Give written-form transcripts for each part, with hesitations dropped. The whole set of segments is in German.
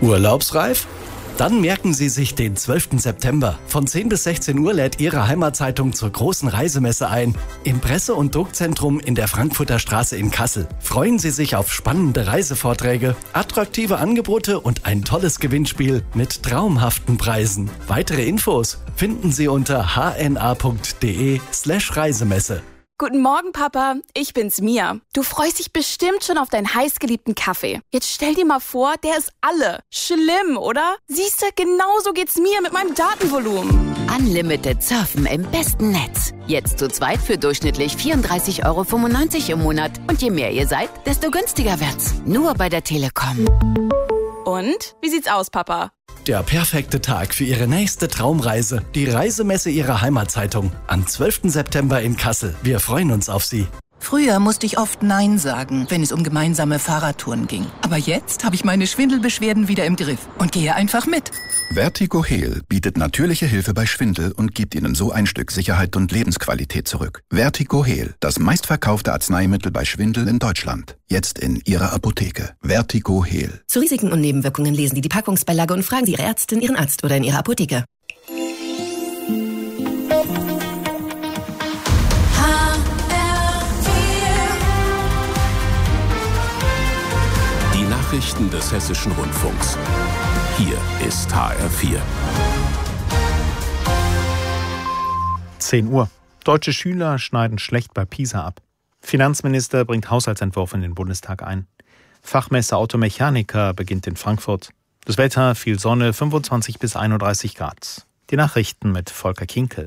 Urlaubsreif? Dann merken Sie sich den 12. September. Von 10 bis 16 Uhr lädt Ihre Heimatzeitung zur großen Reisemesse ein. Im Presse- und Druckzentrum in der Frankfurter Straße in Kassel. Freuen Sie sich auf spannende Reisevorträge, attraktive Angebote und ein tolles Gewinnspiel mit traumhaften Preisen. Weitere Infos finden Sie unter hna.de/Reisemesse. Guten Morgen, Papa. Ich bin's, Mia. Du freust dich bestimmt schon auf deinen heißgeliebten Kaffee. Jetzt stell dir mal vor, der ist alle. Schlimm, oder? Siehste, genauso geht's mir mit meinem Datenvolumen. Unlimited Surfen im besten Netz. Jetzt zu zweit für durchschnittlich 34,95 € im Monat. Und je mehr ihr seid, desto günstiger wird's. Nur bei der Telekom. Und? Wie sieht's aus, Papa? Der perfekte Tag für Ihre nächste Traumreise. Die Reisemesse Ihrer Heimatzeitung. Am 12. September in Kassel. Wir freuen uns auf Sie. Früher musste ich oft Nein sagen, wenn es um gemeinsame Fahrradtouren ging. Aber jetzt habe ich meine Schwindelbeschwerden wieder im Griff und gehe einfach mit. Vertigo Heal bietet natürliche Hilfe bei Schwindel und gibt Ihnen so ein Stück Sicherheit und Lebensqualität zurück. Vertigo Heal, das meistverkaufte Arzneimittel bei Schwindel in Deutschland. Jetzt in Ihrer Apotheke. Vertigo Heal. Zu Risiken und Nebenwirkungen lesen Sie die Packungsbeilage und fragen Sie Ihre Ärztin, Ihren Arzt oder in Ihrer Apotheke. Die Nachrichten des Hessischen Rundfunks. Hier ist HR4. 10 Uhr. Deutsche Schüler schneiden schlecht bei PISA ab. Finanzminister bringt Haushaltsentwurf in den Bundestag ein. Fachmesse Automechaniker beginnt in Frankfurt. Das Wetter, viel Sonne, 25 bis 31 Grad. Die Nachrichten mit Volker Kinkel.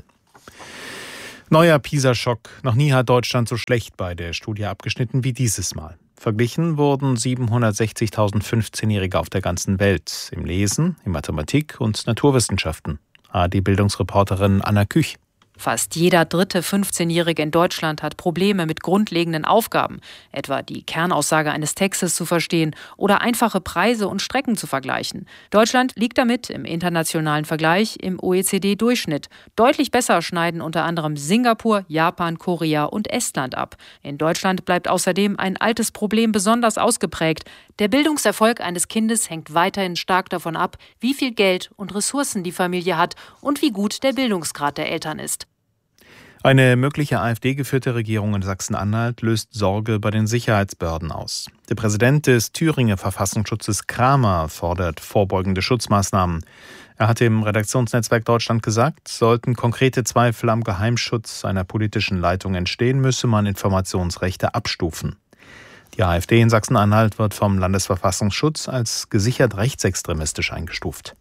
Neuer PISA-Schock. Noch nie hat Deutschland so schlecht bei der Studie abgeschnitten wie dieses Mal. Verglichen wurden 760.000 15-Jährige auf der ganzen Welt im Lesen, in Mathematik und Naturwissenschaften. ARD-Bildungsreporterin Anna Küch. Fast jeder dritte 15-Jährige in Deutschland hat Probleme mit grundlegenden Aufgaben, etwa die Kernaussage eines Textes zu verstehen oder einfache Preise und Strecken zu vergleichen. Deutschland liegt damit im internationalen Vergleich im OECD-Durchschnitt. Deutlich besser schneiden unter anderem Singapur, Japan, Korea und Estland ab. In Deutschland bleibt außerdem ein altes Problem besonders ausgeprägt. Der Bildungserfolg eines Kindes hängt weiterhin stark davon ab, wie viel Geld und Ressourcen die Familie hat und wie gut der Bildungsgrad der Eltern ist. Eine mögliche AfD-geführte Regierung in Sachsen-Anhalt löst Sorge bei den Sicherheitsbehörden aus. Der Präsident des Thüringer Verfassungsschutzes Kramer fordert vorbeugende Schutzmaßnahmen. Er hat im Redaktionsnetzwerk Deutschland gesagt, sollten konkrete Zweifel am Geheimschutz einer politischen Leitung entstehen, müsse man Informationsrechte abstufen. Die AfD in Sachsen-Anhalt wird vom Landesverfassungsschutz als gesichert rechtsextremistisch eingestuft.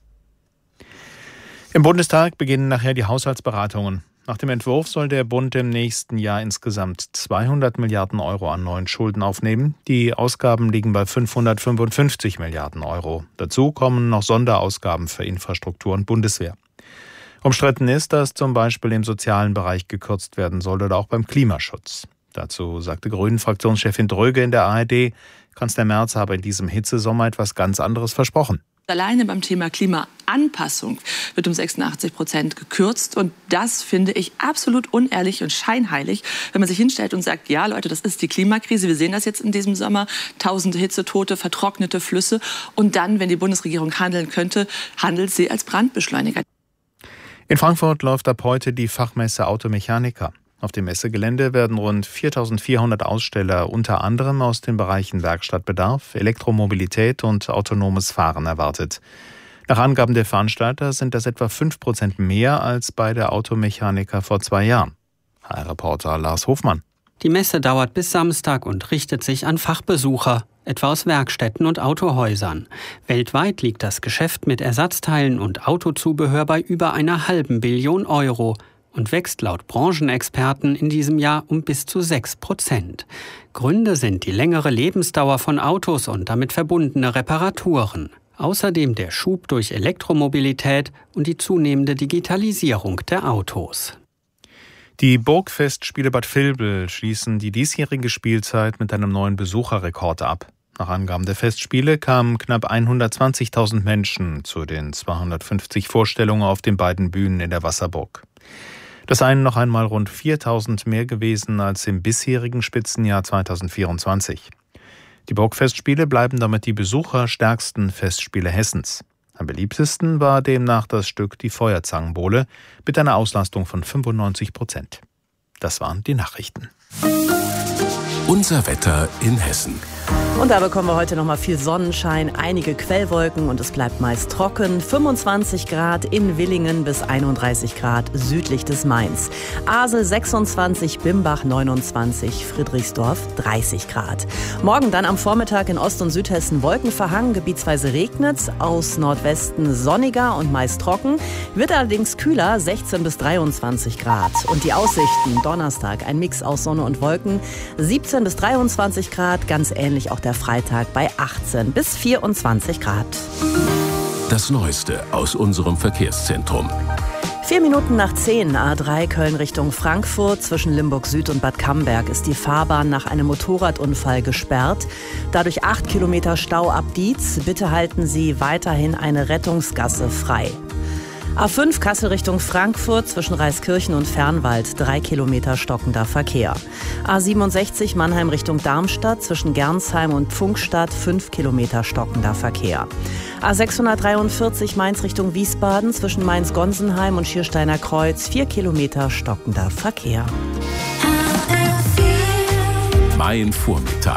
Im Bundestag beginnen nachher die Haushaltsberatungen. Nach dem Entwurf soll der Bund im nächsten Jahr insgesamt 200 Milliarden Euro an neuen Schulden aufnehmen. Die Ausgaben liegen bei 555 Milliarden Euro. Dazu kommen noch Sonderausgaben für Infrastruktur und Bundeswehr. Umstritten ist, dass zum Beispiel im sozialen Bereich gekürzt werden soll oder auch beim Klimaschutz. Dazu sagte Grünen-Fraktionschefin Dröge in der ARD, Kanzler Merz habe in diesem Hitzesommer etwas ganz anderes versprochen. Alleine beim Thema Klimaanpassung wird um 86% gekürzt. Und das finde ich absolut unehrlich und scheinheilig, wenn man sich hinstellt und sagt, ja Leute, das ist die Klimakrise. Wir sehen das jetzt in diesem Sommer. Tausende Hitzetote, vertrocknete Flüsse. Und dann, wenn die Bundesregierung handeln könnte, handelt sie als Brandbeschleuniger. In Frankfurt läuft ab heute die Fachmesse Automechaniker. Auf dem Messegelände werden rund 4.400 Aussteller unter anderem aus den Bereichen Werkstattbedarf, Elektromobilität und autonomes Fahren erwartet. Nach Angaben der Veranstalter sind das etwa 5% mehr als bei der Automechaniker vor 2 Jahren. HR-Reporter Lars Hofmann. Die Messe dauert bis Samstag und richtet sich an Fachbesucher, etwa aus Werkstätten und Autohäusern. Weltweit liegt das Geschäft mit Ersatzteilen und Autozubehör bei über 1,5 Billion Euro. Und wächst laut Branchenexperten in diesem Jahr um bis zu 6%. Gründe sind die längere Lebensdauer von Autos und damit verbundene Reparaturen. Außerdem der Schub durch Elektromobilität und die zunehmende Digitalisierung der Autos. Die Burgfestspiele Bad Vilbel schließen die diesjährige Spielzeit mit einem neuen Besucherrekord ab. Nach Angaben der Festspiele kamen knapp 120.000 Menschen zu den 250 Vorstellungen auf den beiden Bühnen in der Wasserburg. Das seien noch einmal rund 4.000 mehr gewesen als im bisherigen Spitzenjahr 2024. Die Burgfestspiele bleiben damit die besucherstärksten Festspiele Hessens. Am beliebtesten war demnach das Stück Die Feuerzangenbowle mit einer Auslastung von 95%. Das waren die Nachrichten. Unser Wetter in Hessen. Und da bekommen wir heute nochmal viel Sonnenschein, einige Quellwolken und es bleibt meist trocken. 25 Grad in Willingen bis 31 Grad südlich des Mains. Asel 26, Bimbach 29, Friedrichsdorf 30 Grad. Morgen dann am Vormittag in Ost- und Südhessen wolkenverhangen, gebietsweise regnet es, aus Nordwesten sonniger und meist trocken. Wird allerdings kühler, 16 bis 23 Grad. Und die Aussichten, Donnerstag ein Mix aus Sonne und Wolken, 17 bis 23 Grad, ganz ähnlich auch der Freitag bei 18 bis 24 Grad. Das Neueste aus unserem Verkehrszentrum. 4 Minuten nach 10, A3 Köln Richtung Frankfurt. Zwischen Limburg Süd und Bad Camberg ist die Fahrbahn nach einem Motorradunfall gesperrt. Dadurch 8 Kilometer Stau ab Dietz. Bitte halten Sie weiterhin eine Rettungsgasse frei. A5 Kassel Richtung Frankfurt, zwischen Reiskirchen und Fernwald 3 Kilometer stockender Verkehr. A67 Mannheim Richtung Darmstadt, zwischen Gernsheim und Pfunkstadt 5 Kilometer stockender Verkehr. A643 Mainz Richtung Wiesbaden, zwischen Mainz-Gonsenheim und Schiersteiner Kreuz 4 Kilometer stockender Verkehr. Mein Vormittag.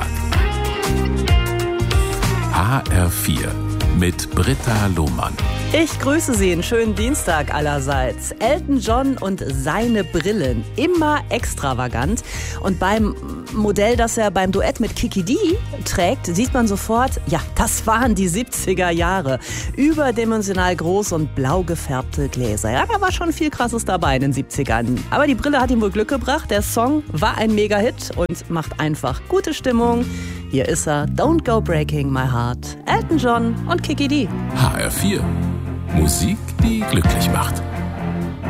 HR4 mit Britta Lohmann. Ich grüße Sie, einen schönen Dienstag allerseits. Elton John und seine Brillen, immer extravagant. Und beim Modell, das er beim Duett mit Kiki D trägt, sieht man sofort, ja, das waren die 70er Jahre. Überdimensional groß und blau gefärbte Gläser. Ja, da war schon viel Krasses dabei in den 70ern. Aber die Brille hat ihm wohl Glück gebracht. Der Song war ein Mega-Hit und macht einfach gute Stimmung. Hier ist er, Don't Go Breaking My Heart. Elton John und Kiki D. HR4. Musik, die glücklich macht.